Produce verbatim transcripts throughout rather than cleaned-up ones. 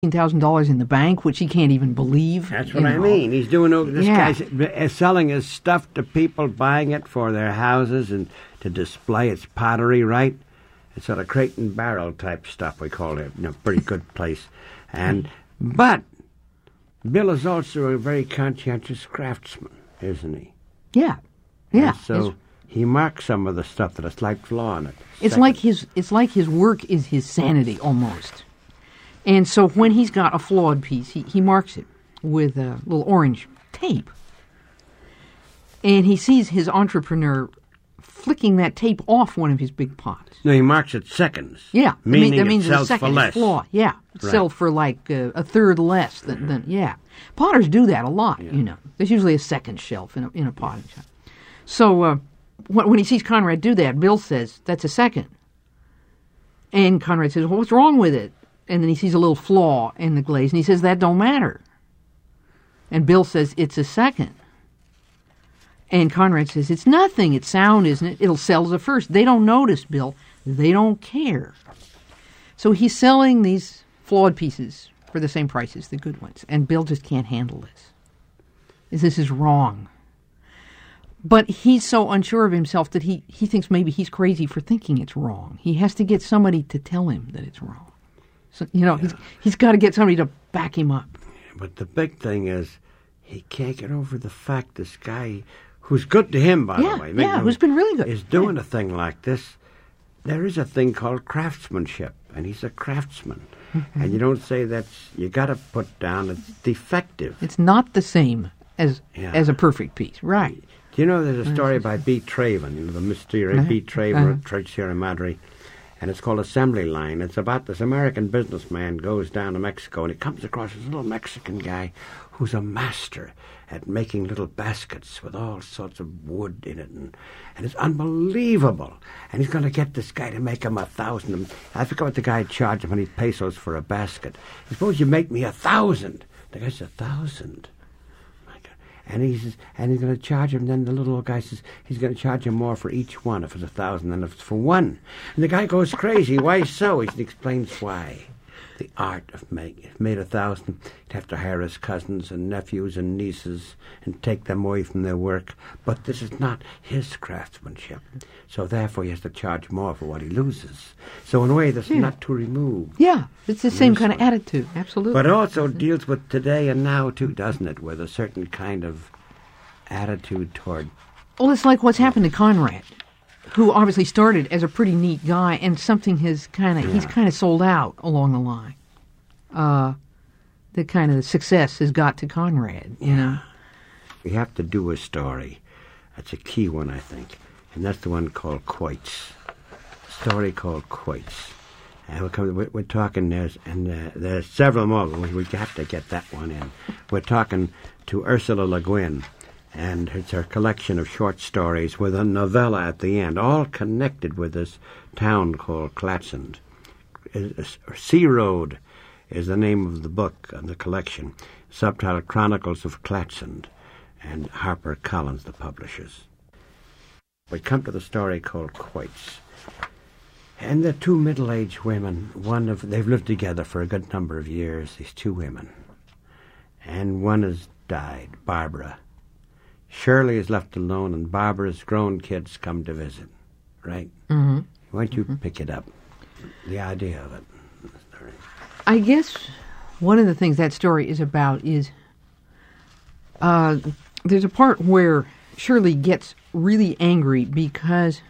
thousand dollars in the bank, which he can't even believe. That's what I know. mean. He's doing this yeah. guy's selling his stuff to people, buying it for their houses and to display its pottery, right? It's sort of crate and barrel type stuff, we call it. You know, pretty good place. And but Bill is also a very conscientious craftsman, isn't he? Yeah, yeah. And so it's, he marks some of the stuff that a slight flaw in it. It's Second. like his it's like his work is his sanity almost. And so when he's got a flawed piece, he, he marks it with a little orange tape. And he sees his entrepreneur flicking that tape off one of his big pots. No, he marks it seconds. Yeah. Meaning that means it sells a second for less. Flaw. Yeah. It right. sells for like uh, a third less than, than, yeah. Potters do that a lot, yeah. you know. There's usually a second shelf in a, in a potting shop. So uh, when, when he sees Conrad do that, Bill says, that's a second. And Conrad says, well, what's wrong with it? And then he sees a little flaw in the glaze, and he says, that don't matter. And Bill says, it's a second. And Conrad says, it's nothing. It's sound, isn't it? It'll sell as a first. They don't notice, Bill. They don't care. So he's selling these flawed pieces for the same price as the good ones. And Bill just can't handle this. This is wrong. But he's so unsure of himself that he, he thinks maybe he's crazy for thinking it's wrong. He has to get somebody to tell him that it's wrong. So, you know, yeah. he's, he's got to get somebody to back him up. But the big thing is he can't get over the fact this guy, who's good to him, by yeah, the way. Yeah, who's been really good. Is doing yeah. a thing like this. There is a thing called craftsmanship, and he's a craftsman. Mm-hmm. And you don't say that's, you got to put down it's defective. It's not the same as yeah. as a perfect piece, right. Do you know there's a story by B. Traven, you know, the mystery of uh-huh. B. Traven uh-huh. at Church Sierra Madre, and it's called Assembly Line. It's about this American businessman goes down to Mexico, and he comes across this little Mexican guy who's a master at making little baskets with all sorts of wood in it, and, and it's unbelievable. And he's going to get this guy to make him a thousand. I forgot what the guy charged him how many pesos for a basket. Suppose you make me a thousand. The guy says, a thousand? And he's and he's going to charge him. Then the little old guy says he's going to charge him more for each one if it's a thousand than if it's for one. And the guy goes crazy. Why so? He explains why. The art of making if made a thousand, he'd have to hire his cousins and nephews and nieces and take them away from their work. But this is not his craftsmanship. So therefore he has to charge more for what he loses. So in a way that's yeah. not to remove. Yeah, it's the same kind of attitude, absolutely. But it also deals with today and now too, doesn't it? With a certain kind of attitude toward... Well, it's like what's happened to Conrad, who obviously started as a pretty neat guy, and something has kind of, yeah. he's kind of sold out along the line. Uh, the kind of success has got to Conrad, you yeah. know. We have to do a story. That's a key one, I think. And that's the one called Quoits. A story called Quoits. And we're, coming, we're, we're talking, there's, and uh, there's several more, but we, we have to get that one in. We're talking to Ursula Le Guin. And it's her collection of short stories with a novella at the end, all connected with this town called Clatsand. Sea Road is the name of the book and the collection, subtitled Chronicles of Clatsand, and Harper Collins, the publishers. We come to the story called Quoits. And they're two middle-aged women. One of they've lived together for a good number of years, these two women. And one has died, Barbara. Shirley is left alone, and Barbara's grown kids come to visit, right? Mm-hmm. Why don't you mm-hmm. pick it up, the idea of it? I guess one of the things that story is about is uh, there's a part where Shirley gets really angry because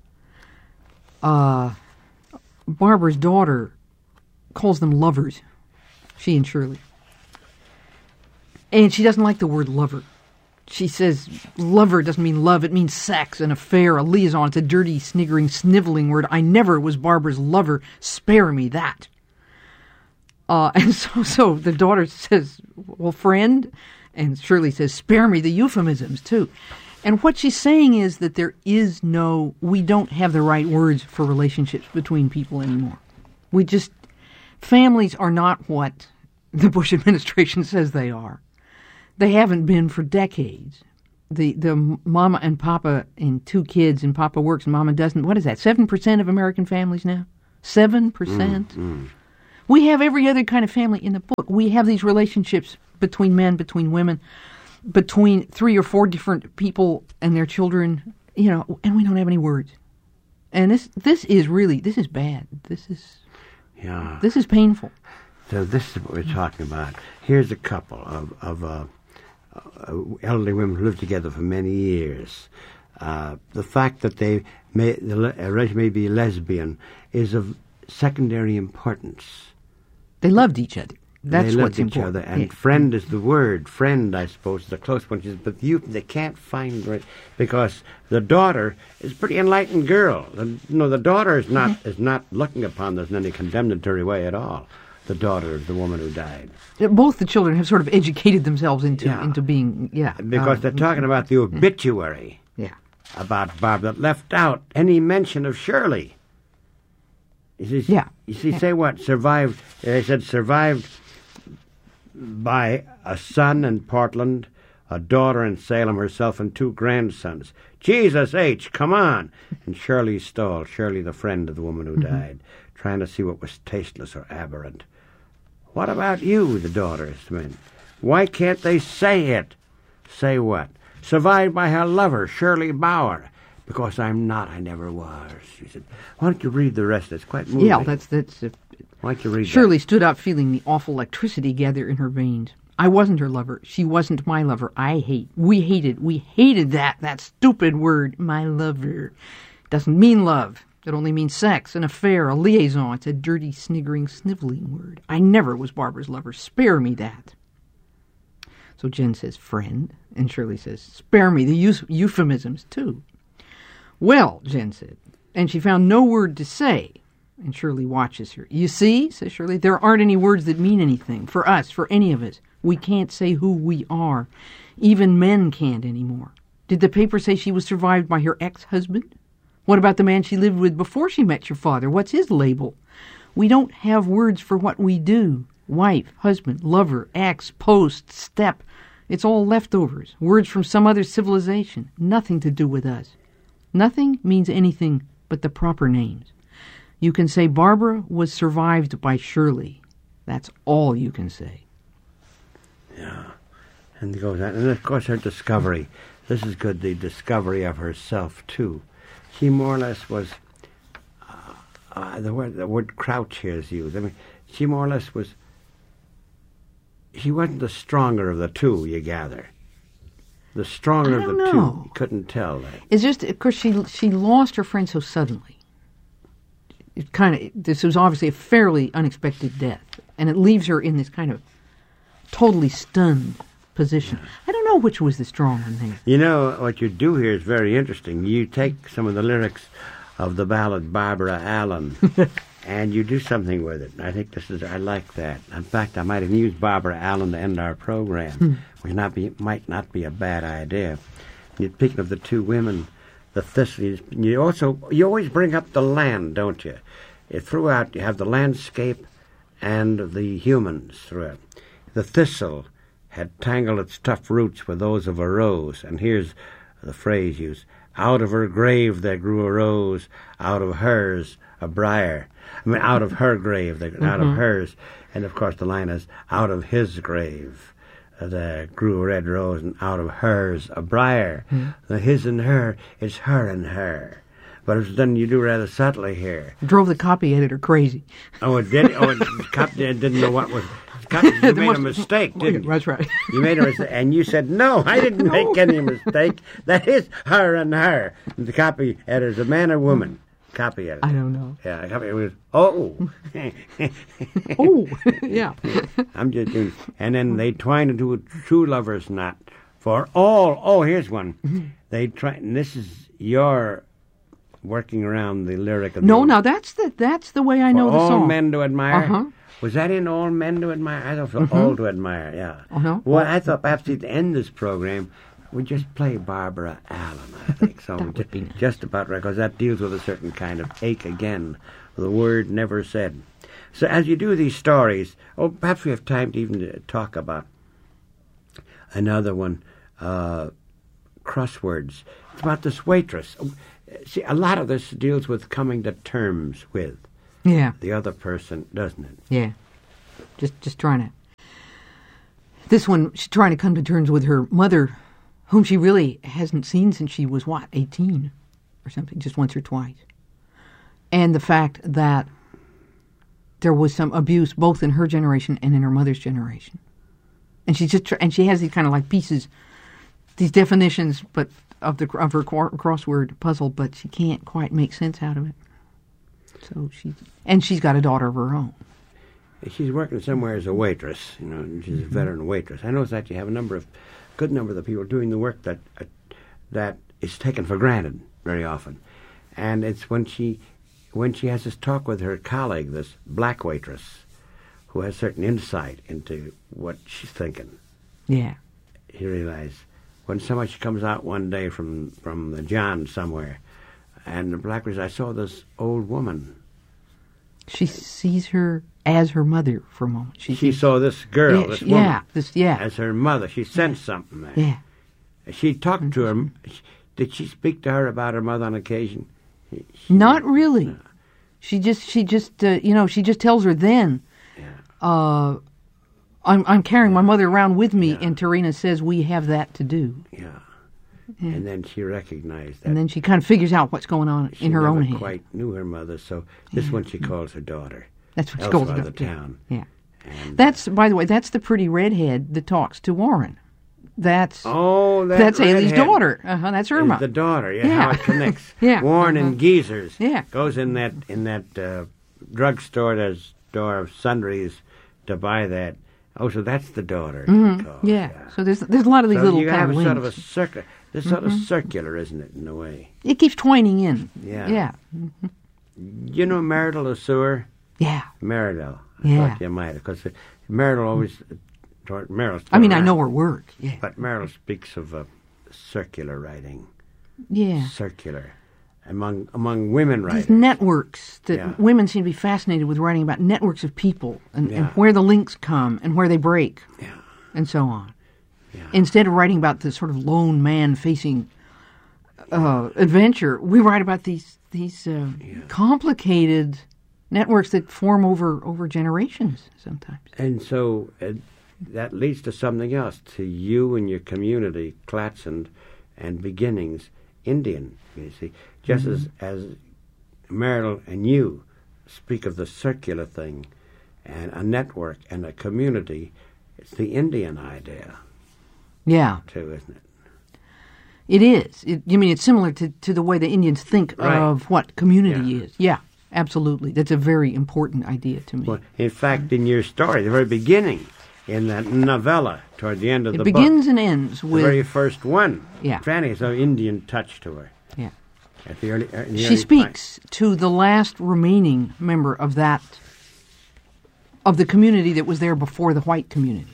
uh, Barbara's daughter calls them lovers, she and Shirley. And she doesn't like the word lover. She says lover doesn't mean love, it means sex, an affair, a liaison. It's a dirty, sniggering, sniveling word. I never was Barbara's lover. Spare me that. Uh, and so, so the daughter says, well, friend, and Shirley says, spare me the euphemisms, too. And what she's saying is that there is no, we don't have the right words for relationships between people anymore. We just, families are not what the Bush administration says they are. They haven't been for decades. The the mama and papa and two kids, and papa works and mama doesn't. What is that, seven percent of American families now? seven percent? Mm, mm. We have every other kind of family in the book. We have these relationships between men, between women, between three or four different people and their children, you know, and we don't have any words. And this this is really, this is bad. This is, yeah. this is painful. So this is what we're talking about. Here's a couple of, of uh, uh, elderly women who lived together for many years. Uh, the fact that they may, the le- may be lesbian is of secondary importance. They loved each other. That's they what's loved each important. other, and Yeah. friend is the word. Friend, I suppose, is the close one. But you, they can't find it because the daughter is a pretty enlightened girl. The, no, the daughter is not Mm-hmm. is not looking upon this in any condemnatory way at all. The daughter of the woman who died. Both the children have sort of educated themselves into Yeah. into being, yeah. Because uh, they're talking about the obituary Yeah. about Barbara that left out any mention of Shirley. You see, Yeah. You see, Yeah. say what? Survived, they said survived by a son in Portland, a daughter in Salem, herself, and two grandsons. Jesus H., come on! And Shirley Stoll, Shirley the friend of the woman who Mm-hmm. died, trying to see what was tasteless or aberrant. What about you, the daughters? I mean, why can't they say it? Say what? Survived by her lover, Shirley Bauer. Because I'm not, I never was. She said, why don't you read the rest? It's quite moving. Yeah, that's, that's, uh, Why don't you read Shirley that? stood up feeling the awful electricity gather in her veins. I wasn't her lover. She wasn't my lover. I hate. We hated. We hated that, that stupid word, my lover. Doesn't mean love. It only means sex, an affair, a liaison. It's a dirty, sniggering, sniveling word. I never was Barbara's lover. Spare me that. So Jen says, friend. And Shirley says, spare me the eus- euphemisms, too. Well, Jen said, and she found no word to say. And Shirley watches her. You see, says Shirley, there aren't any words that mean anything for us, for any of us. We can't say who we are. Even men can't anymore. Did the paper say she was survived by her ex-husband? What about the man she lived with before she met your father? What's his label? We don't have words for what we do. Wife, husband, lover, ex, post, step. It's all leftovers. Words from some other civilization. Nothing to do with us. Nothing means anything but the proper names. You can say Barbara was survived by Shirley. That's all you can say. Yeah. And it goes on. And of course her discovery. This is good, the discovery of herself, too. She more or less was, uh, uh, the word the word crouch here is used. I mean, she more or less was, she wasn't the stronger of the two, you gather. The stronger I of the don't two, know. you couldn't tell that. It's just, of course, she she lost her friend so suddenly. It kind of, this was obviously a fairly unexpected death, and it leaves her in this kind of totally stunned position. I don't know which was the strong one there. You know, what you do here is very interesting. You take some of the lyrics of the ballad Barbara Allen, and you do something with it. I think this is, I like that. In fact, I might have used Barbara Allen to end our program, which not be, might not be a bad idea. You're speaking of the two women, the thistles. You also, you always bring up the land, don't you? You throughout, you have the landscape and the humans throughout. The thistle had tangled its tough roots with those of a rose, and here's the phrase used, out of her grave there grew a rose, out of hers a briar. I mean, out of her grave, there, mm-hmm. out of hers. And, of course, the line is, out of his grave uh, there grew a red rose, and out of hers a briar. Mm-hmm. The his and her is her and her. But it's done, you do rather subtly here. Drove the copy editor crazy. Oh, it did? Oh, the copy editor didn't know what was... You made a mistake, didn't you? That's right. You made a mistake, and you said, no, I didn't No. make any mistake. That is her and her. And the copy editor is a man or woman? Copy editor. I don't know. Yeah, the copy editor was, oh. Oh, yeah. I'm just doing, and then they twine into a true lover's knot for all, oh, here's one. They try, and this is your working around the lyric of the No, no, that's the that's the way I know For the all song. men to admire. Uh-huh. Was that in All Men to Admire? I thought mm-hmm. All to Admire, yeah. Uh-huh. Well, I thought perhaps to end this program, we just play Barbara Allen, I think. So That would be nice. Just about right, because that deals with a certain kind of ache again, the word never said. So as you do these stories, oh, perhaps we have time to even to talk about another one, uh, crosswords. It's about this waitress. See, a lot of this deals with coming to terms with Yeah, the other person, doesn't it? yeah. Just just trying to. This one, she's trying to come to terms with her mother, whom she really hasn't seen since she was, what, eighteen or something, just once or twice. And the fact that there was some abuse both in her generation and in her mother's generation. And she just and she has these kind of like pieces, these definitions, but of the of her crossword puzzle, but she can't quite make sense out of it. So she and she's got a daughter of her own. She's working somewhere as a waitress, you know, and she's a veteran waitress. I noticed that you have a number of, good number of the people doing the work that uh, that is taken for granted very often, and it's when she when she has this talk with her colleague, this black waitress, who has certain insight into what she's thinking. Yeah, you realize when somebody she comes out one day from from the John somewhere, and the black waitress, I saw this old woman. She sees her as her mother for a moment. She, she saw this girl, yeah, this she, woman, yeah, this, yeah. as her mother. She sensed yeah. something there. Yeah. She talked to her. Did she speak to her about her mother on occasion? She, Not really. No. She just, she just, uh, you know, she just tells her then, yeah. uh, I'm, I'm carrying my mother around with me, yeah. and Tarina says we have that to do. Yeah. Yeah. And then she recognized that. And then she kind of figures out what's going on she in her own head. She never quite knew her mother, so this yeah. one she calls her daughter. That's what she calls her the town. Yeah. And that's, by the way, that's the pretty redhead that talks to Warren. That's oh, that that's Ailey's daughter. Uh-huh, that's Irma. The daughter. Yeah, yeah. How it connects. yeah. Warren uh-huh. and Geezers. Yeah. Goes in that in that uh, drugstore, that store of sundries, to buy that. Oh, so that's the daughter. Mm-hmm. Yeah. yeah. So there's there's a lot of these so little you kind have of a links. sort of a circular. This mm-hmm. sort of circular, isn't it, in a way? It keeps twining in. Yeah. Yeah. Mm-hmm. You know Meridel LeSueur? Yeah. Meridel. I yeah. thought you might, because Meridel always. Meryl I mean, around. I know her work. Yeah. But Meryl speaks of uh, circular writing. Yeah. Circular. Among among women writers. These networks that yeah. women seem to be fascinated with, writing about networks of people and, yeah. and where the links come and where they break yeah. and so on. Yeah. Instead of writing about the sort of lone man facing uh, adventure, we write about these these uh, yeah. complicated networks that form over, over generations sometimes. And so uh, that leads to something else, to you and your community, Clatsand and Beginnings, Indian, you see. Just mm-hmm. as, as Meryl and you speak of the circular thing and a network and a community, it's the Indian idea. Yeah. Too, isn't it? It is. It, you mean it's similar to, to the way the Indians think right. of what community yeah. is. Yeah, absolutely. That's a very important idea to me. Well, in fact, in your story, the very beginning, in that novella, toward the end of it the book. It begins and ends with... the very first one. Yeah. Fanny has an Indian touch to her. Yeah. At the early, uh, the she early speaks time. to the last remaining member of that, of the community that was there before the white community.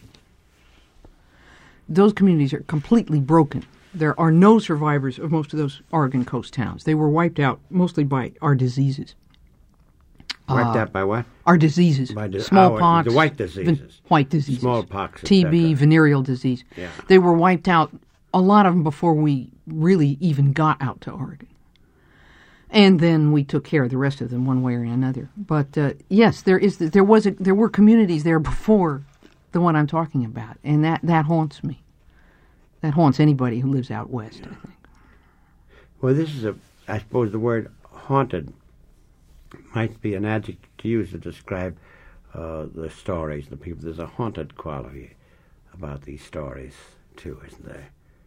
Those communities are completely broken. There are no survivors of most of those Oregon coast towns. They were wiped out mostly by our diseases. Wiped uh, out by what? Our diseases. By di- Smallpox. Oh, the white diseases. Ven- white diseases. Smallpox, T B, venereal disease. Yeah. They were wiped out, a lot of them before we really even got out to Oregon. And then we took care of the rest of them one way or another. But uh, yes, there is there was a, there were communities there before the one I'm talking about, and that, that haunts me. That haunts anybody who lives out west, yeah. I think. Well, this is a, I suppose the word haunted might be an adjective to use to describe uh, the stories, the people. There's a haunted quality about these stories, too, isn't there?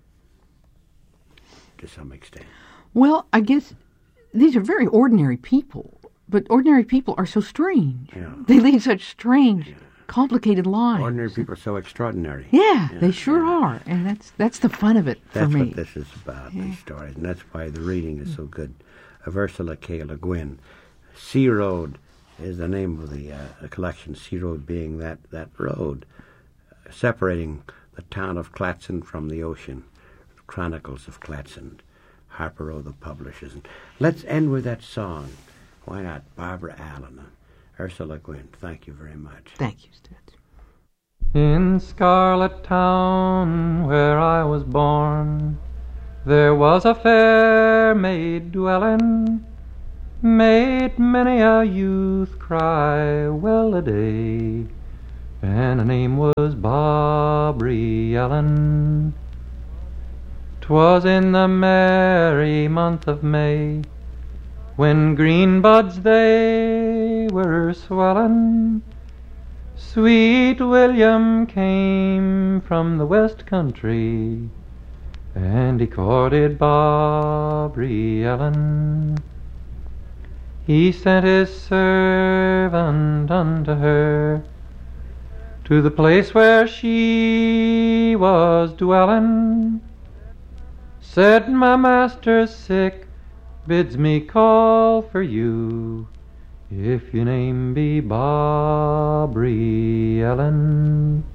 To some extent. Well, I guess these are very ordinary people, but ordinary people are so strange. Yeah. They lead such strange, yeah. complicated lives. Ordinary people are so extraordinary. Yeah, yeah they sure yeah. are, and that's that's the fun of it that's for me. That's what this is about, yeah. these stories, and that's why the reading is so good. Of Ursula K. Le Guin. Sea Road is the name of the uh, collection, Sea Road being that, that road, uh, separating the town of Clatsand from the ocean. Chronicles of Clatsand. Harper Row, the publishers. And let's end with that song. Why not? Barbara Allen, Ursula Gwynn. Thank you very much. Thank you, Stutz. In Scarlet Town, where I was born, there was a fair maid dwelling, made many a youth cry well-a-day. and her name was Bobby Ellen. 'Twas in the merry month of May, when green buds they were swellin', sweet William came from the west country, and he courted Bobby Ellen. He sent his servant unto her, to the place where she was dwellin'. Said, my master's sick, bids me call for you, if your name be Bobby Ellen.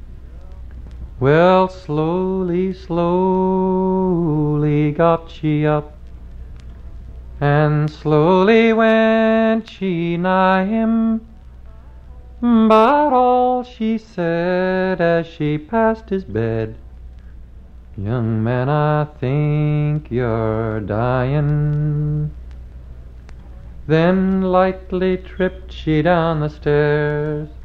Well, slowly, slowly got she up, and slowly went she nigh him, but all she said as she passed his bed, young man, I think you're dying. Then lightly tripped she down the stairs,